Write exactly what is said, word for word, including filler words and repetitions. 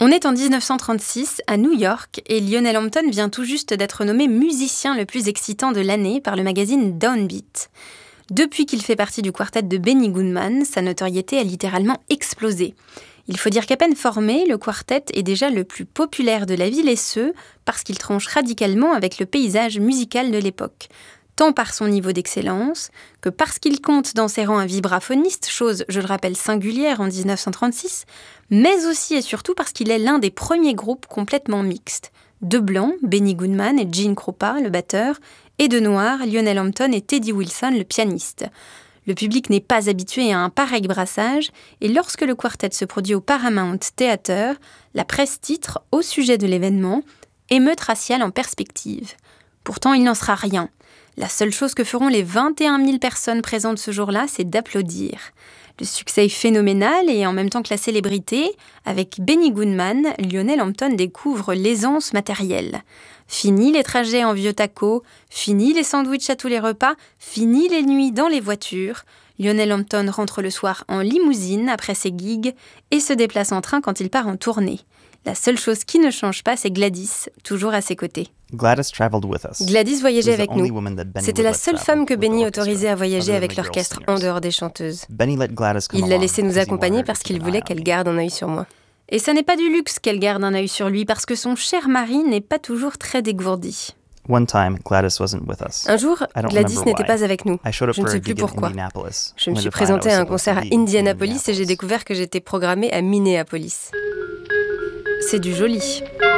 On est en dix-neuf cent trente-six à New York et Lionel Hampton vient tout juste d'être nommé musicien le plus excitant de l'année par le magazine Downbeat. Depuis qu'il fait partie du quartet de Benny Goodman, sa notoriété a littéralement explosé. Il faut dire qu'à peine formé, le quartet est déjà le plus populaire de la ville et ce, parce qu'il tranche radicalement avec le paysage musical de l'époque. Tant par son niveau d'excellence, que parce qu'il compte dans ses rangs un vibraphoniste, chose, je le rappelle, singulière en dix-neuf cent trente-six, mais aussi et surtout parce qu'il est l'un des premiers groupes complètement mixtes. De blancs, Benny Goodman et Gene Krupa, le batteur, et de noirs, Lionel Hampton et Teddy Wilson, le pianiste. Le public n'est pas habitué à un pareil brassage, et lorsque le quartet se produit au Paramount Theatre, la presse titre, au sujet de l'événement, « Émeute raciale en perspective ». Pourtant, il n'en sera rien. La seule chose que feront les vingt et un mille personnes présentes ce jour-là, c'est d'applaudir. Le succès est phénoménal et en même temps que la célébrité, avec Benny Goodman, Lionel Hampton découvre l'aisance matérielle. Fini les trajets en vieux taco, fini les sandwichs à tous les repas, fini les nuits dans les voitures. Lionel Hampton rentre le soir en limousine après ses gigs et se déplace en train quand il part en tournée. La seule chose qui ne change pas, c'est Gladys, toujours à ses côtés. Gladys traveled with us. Gladys voyageait avec nous. C'était la seule femme que Benny autorisait à voyager avec l'orchestre en dehors des chanteuses. Il l'a laissée nous accompagner parce qu'il voulait qu'elle garde un œil sur moi. Et ça n'est pas du luxe qu'elle garde un œil sur lui parce que son cher mari n'est pas toujours très dégourdi. One time, Gladys wasn't with us. Un jour, Gladys n'était pas avec nous. Je ne sais plus pourquoi. Je me suis présentée à un concert à Indianapolis et j'ai découvert que j'étais programmée à Minneapolis. C'est du joli.